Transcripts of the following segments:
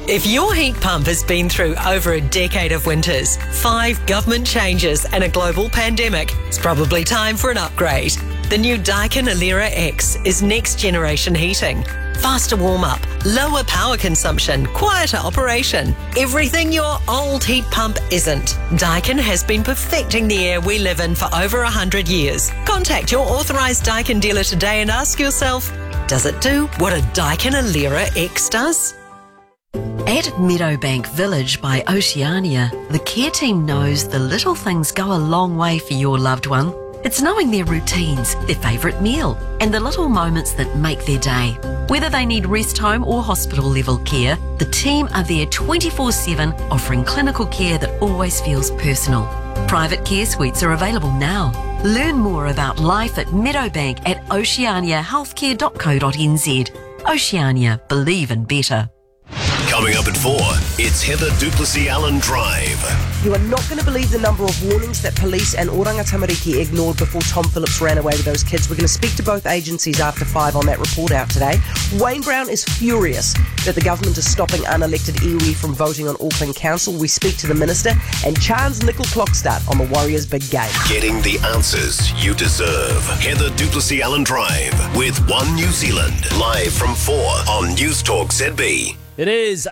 If your heat pump has been through over a decade of winters, 5 government changes and a global pandemic, it's probably time for an upgrade. The new Daikin Alera X is next generation heating. Faster warm-up, lower power consumption, quieter operation. Everything your old heat pump isn't. Daikin has been perfecting the air we live in for over 100 years. Contact your authorised Daikin dealer today and ask yourself, does it do what a Daikin Alera X does? At Meadowbank Village by Oceania, the care team knows the little things go a long way for your loved one. It's knowing their routines, their favourite meal, and the little moments that make their day. Whether they need rest home or hospital level care, the team are there 24/7, offering clinical care that always feels personal. Private care suites are available now. Learn more about life at Meadowbank at oceaniahealthcare.co.nz. Oceania, believe in better. Coming up at 4, it's Heather Duplessis-Allen Drive. You are not going to believe the number of warnings that police and Oranga Tamariki ignored before Tom Phillips ran away with those kids. We're going to speak to both agencies after 5 on that report out today. Wayne Brown is furious that the government is stopping unelected iwi from voting on Auckland Council. We speak to the Minister, and Chance Nickel Clockstart on the Warriors' big game. Getting the answers you deserve. Heather Duplessis-Allen Drive with One New Zealand. Live from 4 on News Talk ZB. It is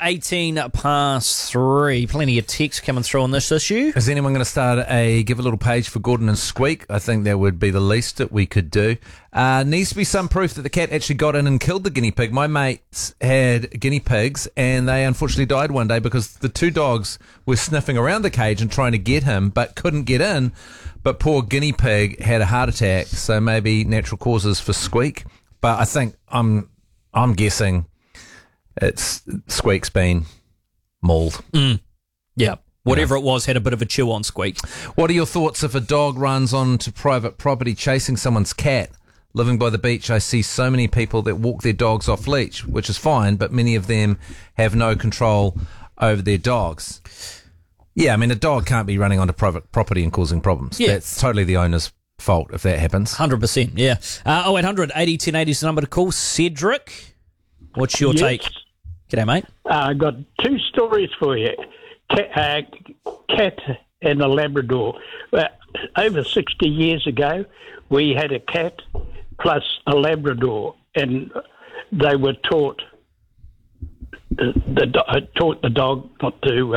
3:18. Plenty of text coming through on this issue. Is anyone going to give a little page for Gordon and Squeak? I think that would be the least that we could do. Needs to be some proof that the cat actually got in and killed the guinea pig. My mates had guinea pigs and they unfortunately died one day because the 2 dogs were sniffing around the cage and trying to get him but couldn't get in. But poor guinea pig had a heart attack, so maybe natural causes for Squeak. But I think I'm guessing it's Squeak's been mauled. Yeah. Whatever it was had a bit of a chew on Squeak. What are your thoughts if a dog runs onto private property chasing someone's cat? Living by the beach, I see so many people that walk their dogs off leash, which is fine, but many of them have no control over their dogs. Yeah, I mean, a dog can't be running onto private property and causing problems. Yeah. That's totally the owner's fault if that happens. 100%, yeah. 0800 80 1080 is the number to call. Cedric, what's your take? G'day, mate. I got 2 stories for you. Cat and a Labrador. Over 60 years ago, we had a cat plus a Labrador, and they were taught the dog not to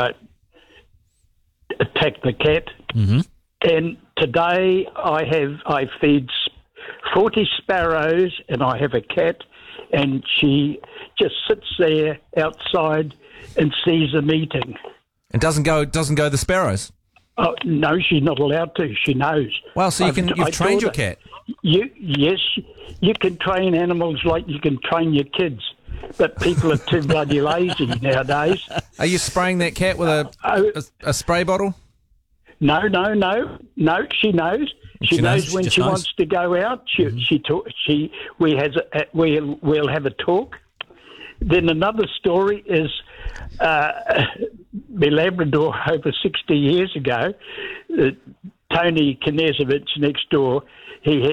attack the cat. Mm-hmm. And today I feed 40 sparrows, and I have a cat, and she just sits there outside and sees them eating. And doesn't go the sparrows? Oh, no, she's not allowed to. She knows. Well, so you've trained your cat. Yes, you can train animals like you can train your kids, but people are too bloody lazy nowadays. Are you spraying that cat with a spray bottle? No. She knows. She knows when she wants to go out. We'll have a talk. Then another story is my Labrador over 60 years ago. Tony Knezovich next door. He